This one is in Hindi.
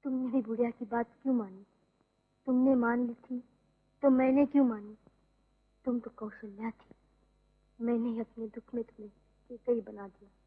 तुमने भी बुढ़िया की बात क्यों मानी? तुमने मान ली थी तो मैंने क्यों मानी? तुम तो कौशल्या थी, मैंने अपने दुख में तुम्हें कैकई बना दिया।